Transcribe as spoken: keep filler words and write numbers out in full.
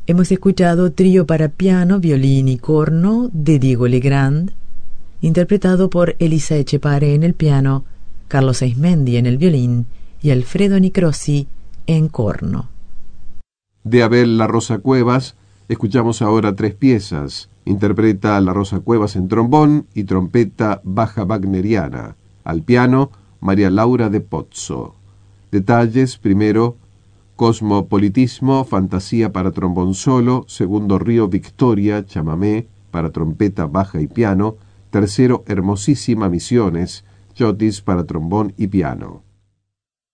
Hemos escuchado Trío para piano, violín y corno de Diego Legrand, interpretado por Elisa Echepare en el piano, Carlos Aizmendi en el violín y Alfredo Nicrosi en corno. De Abel La Rosa Cuevas, escuchamos ahora tres piezas. Interpreta La Rosa Cuevas en trombón y trompeta baja wagneriana. Al piano, María Laura de Pozzo. Detalles: primero, Cosmopolitismo, fantasía para trombón solo. Segundo, Río Victoria, chamamé para trompeta baja y piano. Tercero, Hermosísima Misiones, chotis para trombón y piano.